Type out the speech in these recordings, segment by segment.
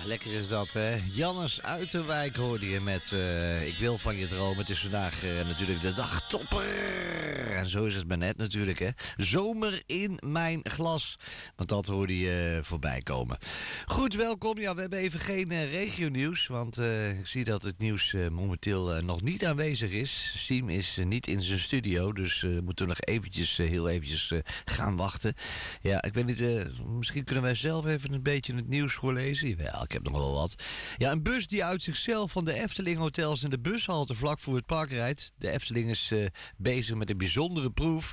lekker is dat, hè? Jannes Uiterwijk hoorde je met Ik wil van je dromen. Het is vandaag natuurlijk de dag topper. En zo is het maar net natuurlijk, hè? Zomer in mijn glas. Want dat hoorde je voorbij komen. Goed, welkom. Ja, we hebben even geen regionieuws. Want ik zie dat het nieuws momenteel nog niet aanwezig is. Siem is niet in zijn studio. Dus moeten we nog heel eventjes gaan wachten. Ja, ik weet niet, misschien kunnen wij zelf even een beetje het nieuws voorlezen. Wel, ik heb nog wel wat. Ja, een bus die uit zichzelf van de Efteling hotels en de bushalte vlak voor het park rijdt. De Efteling is bezig met een bijzondere proef.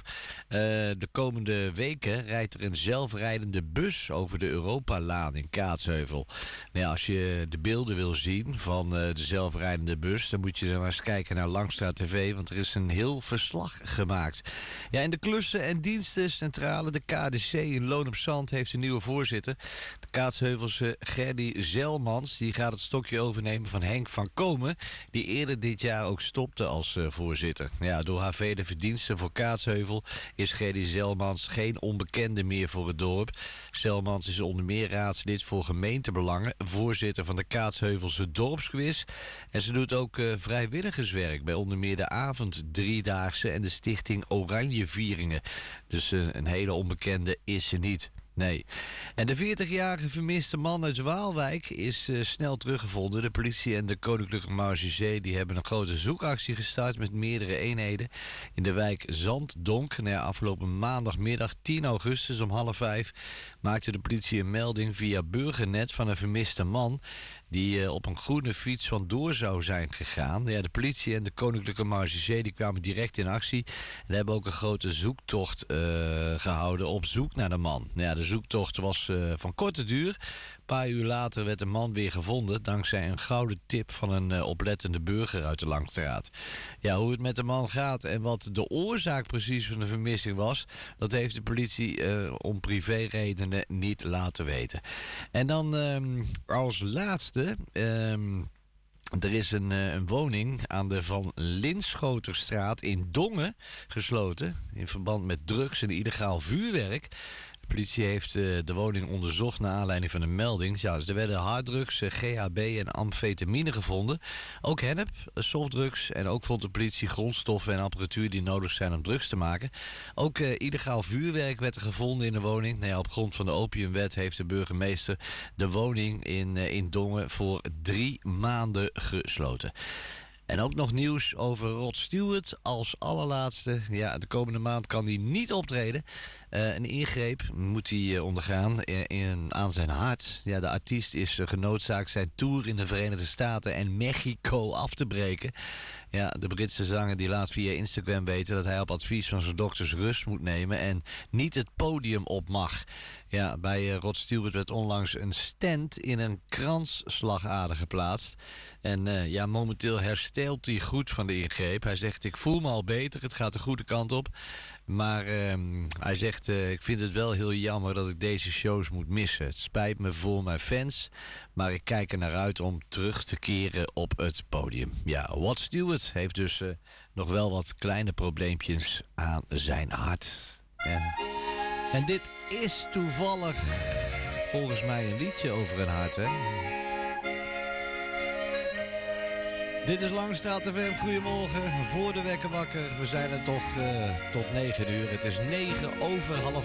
De komende weken rijdt er een zelfrijdende bus over de Europalaan in Kaatsheuvel. Nou ja, als je de beelden wil zien van de zelfrijdende bus, dan moet je maar eens kijken naar Langstraat TV, want er is een heel verslag gemaakt. Ja, in de klussen- en dienstencentrale, de KDC in Loon op Zand, heeft een nieuwe voorzitter. De Kaatsheuvel'se Gerdy Zelmans, die gaat het stokje overnemen van Henk van Komen, die eerder dit jaar ook stopte als voorzitter. Ja, door haar vele verdiensten voor Kaatsheuvel is Gerdy Zelmans geen onbekende meer voor het dorp. Zelmans is onder meer raadslid voor gemeentebelangen, voorzitter van de Kaatsheuvel'se dorpsquiz. En ze doet ook vrijwilligerswerk bij onder meer de avond driedaagse en de stichting Oranje Vieringen. Dus een hele onbekende is ze niet. Nee. En de 40-jarige vermiste man uit Waalwijk is snel teruggevonden. De politie en de Koninklijke Marechaussee die hebben een grote zoekactie gestart met meerdere eenheden in de wijk Zanddonk. Nou ja, afgelopen maandagmiddag 10 augustus om 4:30 maakte de politie een melding via Burgernet van een vermiste man die op een groene fiets vandoor zou zijn gegaan. Ja, de politie en de Koninklijke Marechaussee die kwamen direct in actie en hebben ook een grote zoektocht gehouden op zoek naar de man. Ja, de zoektocht was van korte duur. Een paar uur later werd de man weer gevonden dankzij een gouden tip van een oplettende burger uit de Langstraat. Ja, hoe het met de man gaat en wat de oorzaak precies van de vermissing was, dat heeft de politie om privéredenen niet laten weten. En dan als laatste, er is een woning aan de Van Linschoterstraat in Dongen gesloten in verband met drugs en illegaal vuurwerk. De politie heeft de woning onderzocht naar aanleiding van een melding. Ja, dus er werden harddrugs, GHB en amfetamine gevonden. Ook hennep, softdrugs en ook vond de politie grondstoffen en apparatuur die nodig zijn om drugs te maken. Ook illegaal vuurwerk werd er gevonden in de woning. Nou ja, op grond van de opiumwet heeft de burgemeester de woning in Dongen voor 3 maanden gesloten. En ook nog nieuws over Rod Stewart als allerlaatste. Ja, de komende maand kan hij niet optreden. Een ingreep moet hij ondergaan aan zijn hart. Ja, de artiest is genoodzaakt zijn tour in de Verenigde Staten en Mexico af te breken. Ja, de Britse zanger die laat via Instagram weten dat hij op advies van zijn dokters rust moet nemen en niet het podium op mag. Ja, bij Rod Stewart werd onlangs een stent in een kransslagader geplaatst. En ja, momenteel herstelt hij goed van de ingreep. Hij zegt, ik voel me al beter, het gaat de goede kant op. Maar hij zegt, ik vind het wel heel jammer dat ik deze shows moet missen. Het spijt me voor mijn fans, maar ik kijk er naar uit om terug te keren op het podium. Ja, Rod Stewart heeft dus nog wel wat kleine probleempjes aan zijn hart. En dit is toevallig volgens mij een liedje over een hart, hè? Dit is Langstraat FM, goedemorgen, voor de wekker wakker. We zijn er toch tot 9 uur. Het is 9 over half